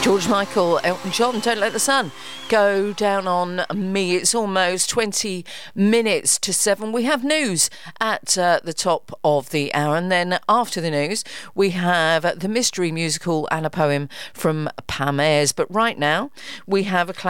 George Michael, Elton John, Don't Let the Sun Go Down on Me. It's almost 20 minutes to 7. We have news at the top of the hour, and then after the news we have the mystery musical and a poem from Pam Ayres. But right now we have a